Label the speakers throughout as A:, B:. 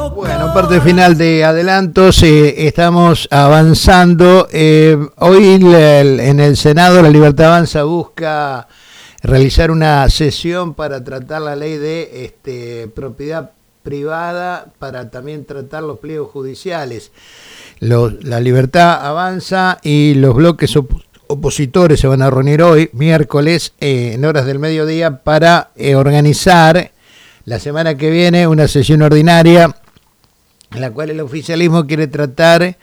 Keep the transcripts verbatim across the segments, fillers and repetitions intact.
A: Bueno, parte final de adelantos, eh, estamos avanzando. Eh, hoy la, en el Senado la Libertad Avanza busca realizar una sesión para tratar la ley de este, propiedad privada, para también tratar los pliegos judiciales. Los, la Libertad Avanza y los bloques op opositores se van a reunir hoy, miércoles, eh, en horas del mediodía, para eh, organizar la semana que viene una sesión ordinaria en la cual el oficialismo quiere tratar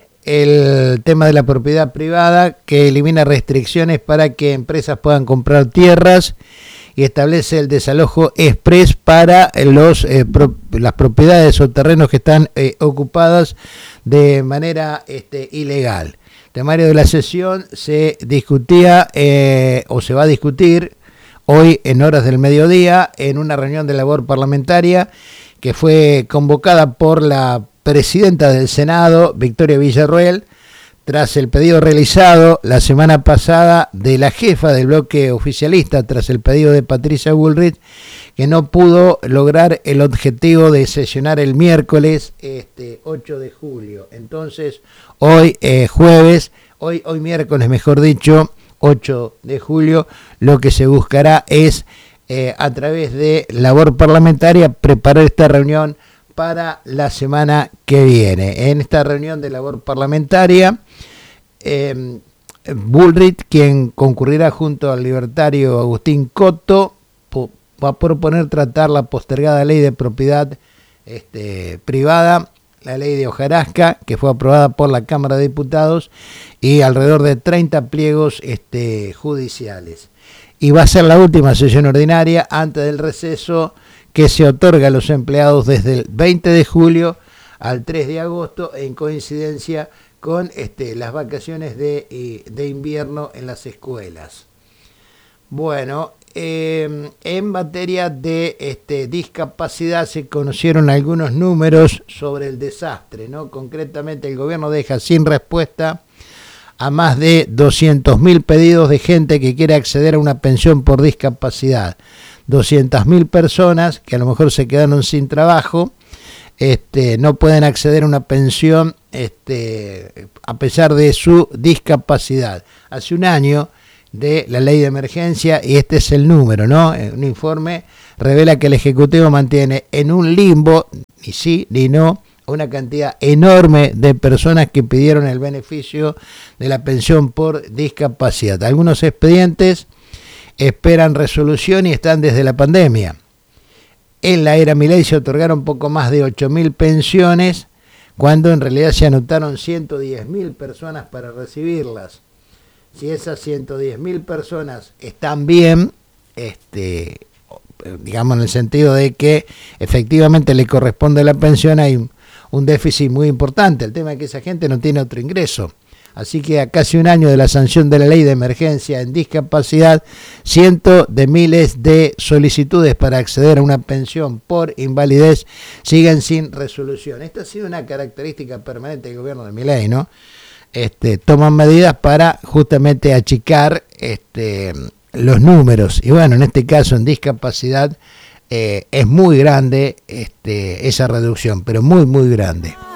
A: el tema de la propiedad privada, que elimina restricciones para que empresas puedan comprar tierras y establece el desalojo express para los eh, pro, las propiedades o terrenos que están eh, ocupadas de manera este, ilegal. El temario de la sesión se discutía eh, o se va a discutir hoy en horas del mediodía en una reunión de labor parlamentaria que fue convocada por la presidenta del Senado, Victoria Villarruel, tras el pedido realizado la semana pasada de la jefa del bloque oficialista, tras el pedido de Patricia Bullrich, que no pudo lograr el objetivo de sesionar el miércoles este, ocho de julio. Entonces, hoy eh, jueves, hoy, hoy miércoles, mejor dicho, ocho de julio, lo que se buscará es, eh, a través de labor parlamentaria, preparar esta reunión para la semana que viene. En esta reunión de labor parlamentaria, eh, Bullrich, quien concurrirá junto al libertario Agustín Coto, va a proponer tratar la postergada ley de propiedad este, privada, la ley de hojarasca, que fue aprobada por la Cámara de Diputados, y alrededor de treinta pliegos este, judiciales. Y va a ser la última sesión ordinaria antes del receso que se otorga a los empleados desde el veinte de julio al tres de agosto, en coincidencia con este, las vacaciones de, de invierno en las escuelas. Bueno, eh, en materia de este, discapacidad se conocieron algunos números sobre el desastre, ¿no? Concretamente, el gobierno deja sin respuesta a más de doscientos mil pedidos de gente que quiere acceder a una pensión por discapacidad. doscientas mil personas que a lo mejor se quedaron sin trabajo, este, no pueden acceder a una pensión este, a pesar de su discapacidad. Hace un año de la ley de emergencia, y este es el número, ¿no? Un informe revela que el Ejecutivo mantiene en un limbo, ni sí ni no, una cantidad enorme de personas que pidieron el beneficio de la pensión por discapacidad. Algunos expedientes esperan resolución y están desde la pandemia. En la era Milei se otorgaron poco más de ocho mil pensiones, cuando en realidad se anotaron ciento diez mil personas para recibirlas. Si esas ciento diez mil personas están bien, este, digamos en el sentido de que efectivamente le corresponde la pensión, hay un, un déficit muy importante. El tema es que esa gente no tiene otro ingreso. Así que a casi un año de la sanción de la ley de emergencia en discapacidad, cientos de miles de solicitudes para acceder a una pensión por invalidez siguen sin resolución. Esta ha sido una característica permanente del gobierno de Milei, ¿no? Este, toman medidas para justamente achicar este, los números. Y bueno, en este caso en discapacidad eh, es muy grande este, esa reducción, pero muy, muy grande.